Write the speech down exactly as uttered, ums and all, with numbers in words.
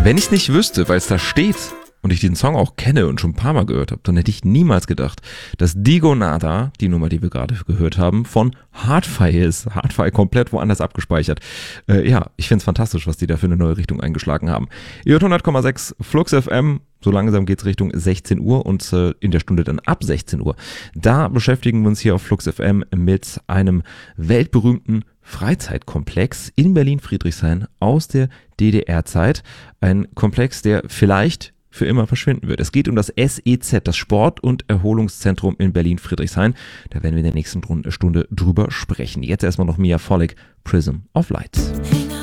Wenn ich es nicht wüsste, weil es da steht und ich diesen Song auch kenne und schon ein paar Mal gehört habe, dann hätte ich niemals gedacht, dass Digo Nada, die Nummer, die wir gerade gehört haben, von Hardfire ist. Hardfire komplett woanders abgespeichert. Äh, ja, ich finde es fantastisch, was die da für eine neue Richtung eingeschlagen haben. Ihr hört hundert Komma sechs Flux F M. So langsam geht's Richtung sechzehn Uhr und äh, in der Stunde dann ab sechzehn Uhr. Da beschäftigen wir uns hier auf Flux F M mit einem weltberühmten Freizeitkomplex in Berlin-Friedrichshain aus der D D R-Zeit. Ein Komplex, der vielleicht für immer verschwinden wird. Es geht um das S E Z, das Sport- und Erholungszentrum in Berlin-Friedrichshain. Da werden wir in der nächsten Stunde drüber sprechen. Jetzt erstmal noch Mia Volek, Prism of Light.